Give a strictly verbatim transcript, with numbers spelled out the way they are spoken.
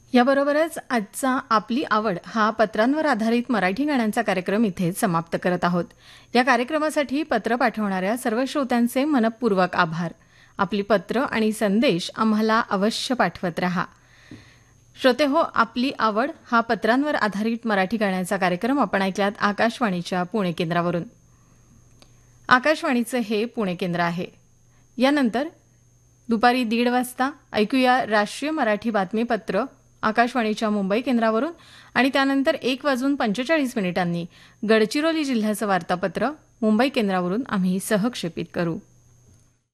याबरोबरच आजचा आपली आवड हा पत्रांवर आधारित मराठी गाण्यांचा कार्यक्रम इथेच समाप्त करत आहोत. या कार्यक्रमासाठी पत्र पाठवणाऱ्या सर्व श्रोत्यांचे मनपूर्वक आभार. आपली पत्र आणि संदेश आम्हाला अवश्य पाठवत रहा. श्रोते हो, आपली आवड हा पत्रांवर आधारित मराठी गाण्यांचा कार्यक्रम आपण ऐकलात आकाशवाणीच्या पुणे केंद्रावरून. आकाशवाणीचं हे पुणे केंद्र आहे. यानंतर दुपारी दीड वाजता ऐकूया राष्ट्रीय मराठी बातमीपत्र आकाशवाणीच्या मुंबई केंद्रावरून आणि त्यानंतर एक वाजून पंचेचाळीस मिनिटांनी गडचिरोली जिल्ह्याचं वार्तापत्र मुंबई केंद्रावरून आम्ही सहक्षेपित करू.